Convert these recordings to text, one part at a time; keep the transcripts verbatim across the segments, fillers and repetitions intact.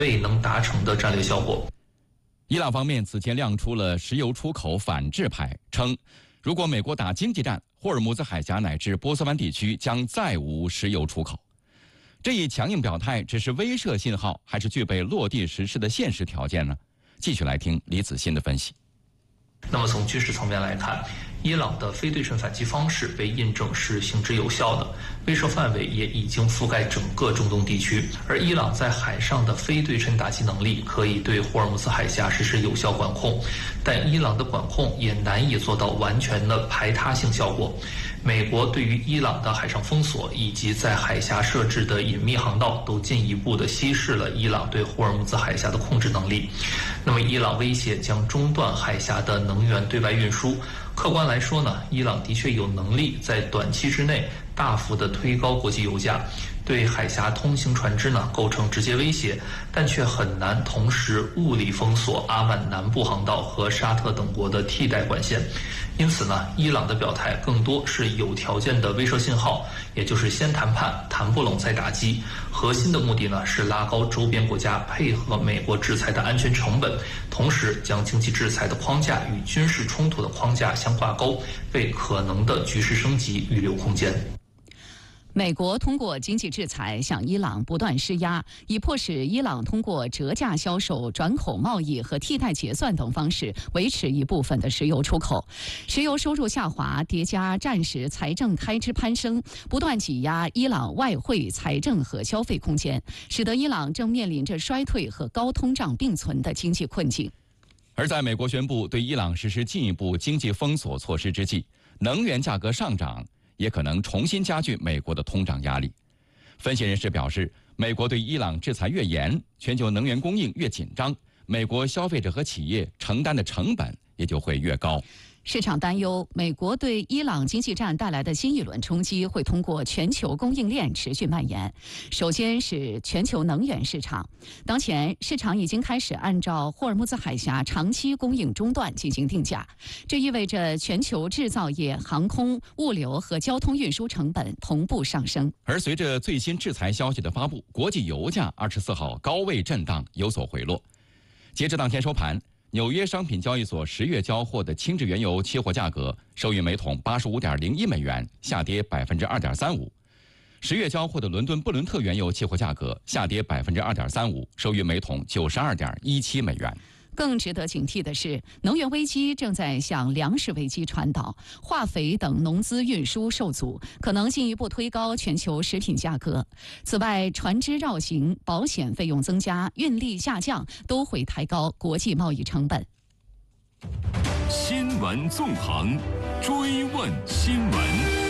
未能达成的战略效果。 伊朗方面此前亮出了石油出口反制牌，称如果美国打经济战，霍尔木兹海峡乃至波斯湾地区将再无石油出口。这一强硬表态只是威慑信号，还是具备落地实施的现实条件呢？继续来听李子欣的分析。 那么从军事层面来看，伊朗的非对称反击方式被印证是行之有效的，威慑范围也已经覆盖整个中东地区。而伊朗在海上的非对称打击能力可以对霍尔木兹海峡实施有效管控，但伊朗的管控也难以做到完全的排他性效果。美国对于伊朗的海上封锁以及在海峡设置的隐秘航道，都进一步的稀释了伊朗对霍尔木兹海峡的控制能力。那么，伊朗威胁将中断海峡的能源对外运输。客观来说呢，伊朗的确有能力在短期之内大幅的推高国际油价，对海峡通行船只呢构成直接威胁，但却很难同时物理封锁阿曼南部航道和沙特等国的替代管线。因此呢，伊朗的表态更多是有条件的威慑信号，也就是先谈判，谈不拢再打击。核心的目的呢是拉高周边国家配合美国制裁的安全成本，同时将经济制裁的框架与军事冲突的框架相挂钩，为可能的局势升级预留空间。 美国通过经济制裁向伊朗不断施压，以迫使伊朗通过折价销售、转口贸易和替代结算等方式维持一部分的石油出口。石油收入下滑，叠加战时财政开支攀升，不断挤压伊朗外汇、财政和消费空间，使得伊朗正面临着衰退和高通胀并存的经济困境。 而在美国宣布对伊朗实施进一步经济封锁措施之际，能源价格上涨也可能重新加剧美国的通胀压力。分析人士表示，美国对伊朗制裁越严，全球能源供应越紧张，美国消费者和企业承担的成本也就会越高。 市场担忧，美国对伊朗经济战带来的新一轮冲击会通过全球供应链持续蔓延。首先是全球能源市场，当前市场已经开始按照霍尔木兹海峡长期供应中断进行定价，这意味着全球制造业、航空、物流和交通运输成本同步上升。 而随着最新制裁消息的发布，国际油价二十四号高位震荡，有所回落。截至当天收盘，纽约商品交易所十月交货的轻质原油期货价格收于每桶八十五点零一美元，下跌百分之二点三五。十月交货的伦敦布伦特原油期货价格下跌百分之二点三五，收于每桶九十二点一七美元。 更值得警惕的是，能源危机正在向粮食危机传导，化肥等农资运输受阻，可能进一步推高全球食品价格。此外，船只绕行、保险费用增加、运力下降，都会抬高国际贸易成本。 新闻纵横，追问新闻。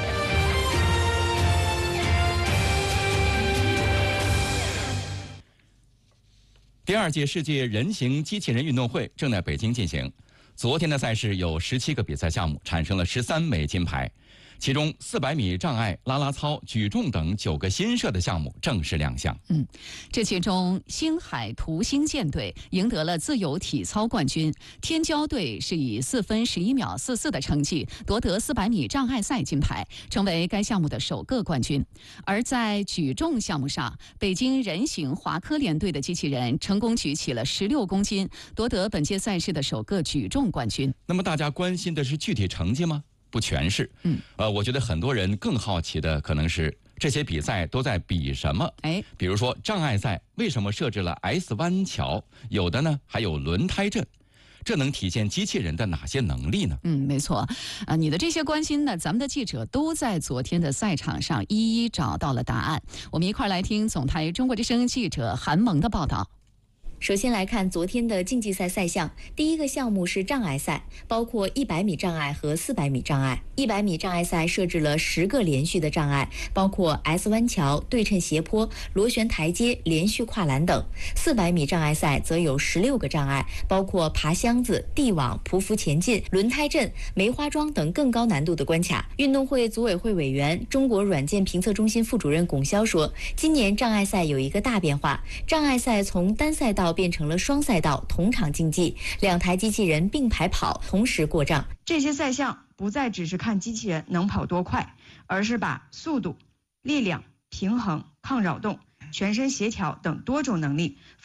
第二届世界人形机器人运动会正在北京进行。昨天的赛事有十七个比赛项目，产生了十三枚金牌，其中四百米障碍、啦啦操、举重等九个新设的项目正式亮相。 嗯，这其中星海图星舰队赢得了自由体操冠军，天骄队是以四分十一秒四四的成绩夺得四百米障碍赛金牌，成为该项目的首个冠军。而在举重项目上，北京人形华科联队的机器人成功举起了十六公斤，夺得本届赛事的首个举重冠军。 那么大家关心的是具体成绩吗？不全是。 嗯， 呃，我觉得很多人更好奇的可能是这些比赛都在比什么？ 哎， 比如说障碍赛为什么设置了 S 弯桥？有的呢还有轮胎阵。这能体现机器人的哪些能力呢？ 嗯，没错，啊，你的这些关心呢，咱们的记者都在昨天的赛场上一一找到了答案。我们一块儿来听总台中国之声记者韩萌的报道。 首先来看昨天的竞技赛赛项，第一个项目是障碍赛，包括一百米障碍和四百米障碍。一百米障碍赛设置了十个连续的障碍，包括 S 弯桥、对称斜坡、螺旋台阶、连续跨栏等。四百米障碍赛则有十六个障碍，包括爬箱子、地网、匍匐前进、轮胎阵、梅花桩等更高难度的关卡。运动会组委会委员、中国软件评测中心副主任龚潇说，今年障碍赛有一个大变化，障碍赛从单赛道变成了双赛道同场竞技，两台机器人并排跑，同时过障。 这些赛项不再只是看机器人能跑多快，而是把速度、力量、平衡、抗扰动全身协调等多种能力。